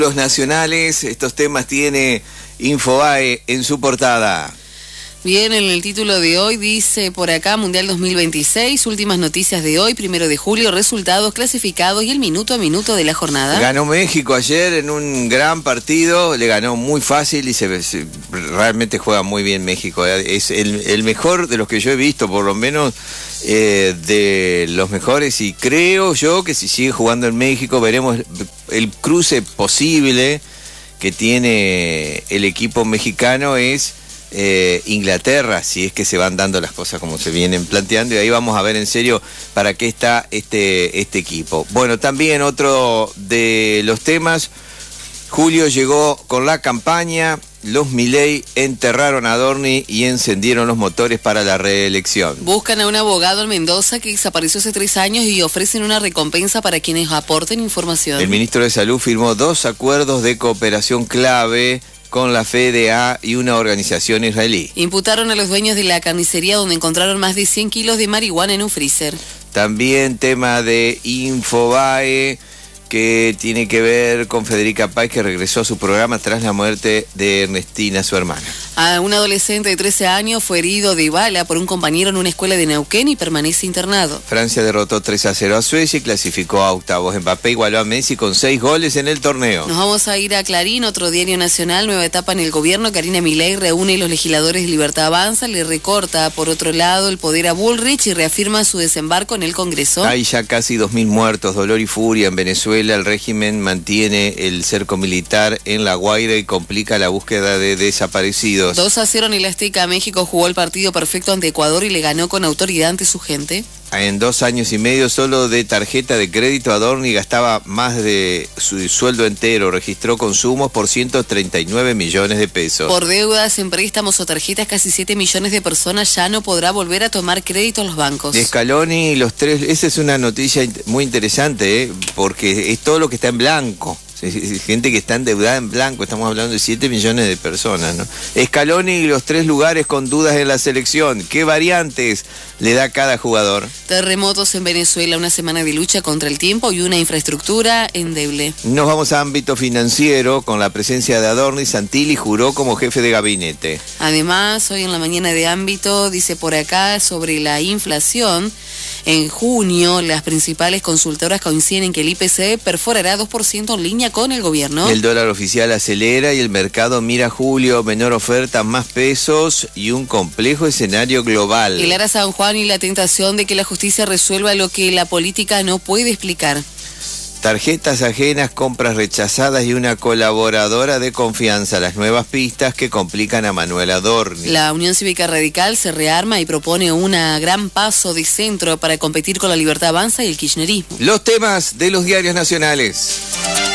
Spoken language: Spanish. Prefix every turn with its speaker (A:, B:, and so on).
A: Los nacionales, estos temas tiene Infobae en su portada.
B: Bien, en el título de hoy dice por acá, Mundial 2026, últimas noticias de hoy, 1 de julio, resultados clasificados y el minuto a minuto de la jornada.
A: Ganó México ayer en un gran partido, le ganó muy fácil y realmente juega muy bien México. Es el mejor de los que yo he visto, por lo menos de los mejores, y creo yo que si sigue jugando en México veremos el cruce posible que tiene el equipo mexicano es Inglaterra, si es que se van dando las cosas como se vienen planteando, y ahí vamos a ver en serio para qué está este equipo. Bueno, también otro de los temas, Julio llegó con la campaña, los Milei enterraron a Adorni y encendieron los motores para la reelección.
B: Buscan a un abogado en Mendoza que desapareció hace 3 años y ofrecen una recompensa para quienes aporten información.
A: El ministro de Salud firmó 2 acuerdos de cooperación clave con la FDA y una organización israelí.
B: Imputaron a los dueños de la carnicería donde encontraron más de 100 kilos de marihuana en un freezer.
A: También tema de Infobae, que tiene que ver con Federica Páez, que regresó a su programa tras la muerte de Ernestina, su hermana.
B: Un adolescente de 13 años fue herido de bala por un compañero en una escuela de Neuquén y permanece internado.
A: Francia derrotó 3-0 a Suecia y clasificó a octavos. Mbappé igualó a Messi con 6 goles en el torneo.
B: Nos vamos a ir a Clarín, otro diario nacional, nueva etapa en el gobierno. Karina Milei reúne a los legisladores de Libertad Avanza, le recorta por otro lado el poder a Bullrich y reafirma su desembarco en el Congreso.
A: Hay ya casi 2.000 muertos, dolor y furia en Venezuela. El régimen mantiene el cerco militar en La Guaira y complica la búsqueda de desaparecidos.
B: 2-0 en el Azteca. México jugó el partido perfecto ante Ecuador y le ganó con autoridad ante su gente.
A: En 2 años y medio solo de tarjeta de crédito, Adorni gastaba más de su sueldo entero. Registró consumos por 139 millones de pesos.
B: Por deudas, en préstamos o tarjetas, casi 7 millones de personas ya no podrá volver a tomar crédito a los bancos.
A: De Scaloni y los 3, esa es una noticia muy interesante, porque es todo lo que está en blanco. Gente que está endeudada en blanco, estamos hablando de 7 millones de personas, ¿no? Scaloni y los 3 lugares con dudas en la selección. ¿Qué variantes le da cada jugador?
B: Terremotos en Venezuela, una semana de lucha contra el tiempo y una infraestructura endeble.
A: Nos vamos a ámbito financiero con la presencia de Adorni. Santilli juró como jefe de gabinete.
B: Además, hoy en la mañana de ámbito, dice por acá sobre la inflación. En junio, las principales consultoras coinciden en que el IPC perforará 2% en línea con el gobierno.
A: El dólar oficial acelera y el mercado mira a julio, menor oferta, más pesos y un complejo escenario global.
B: El Ara San Juan y la tentación de que la justicia resuelva lo que la política no puede explicar.
A: Tarjetas ajenas, compras rechazadas y una colaboradora de confianza. Las nuevas pistas que complican a Manuel Adorni.
B: La Unión Cívica Radical se rearma y propone un gran paso de centro para competir con la Libertad Avanza y el kirchnerismo.
A: Los temas de los diarios nacionales.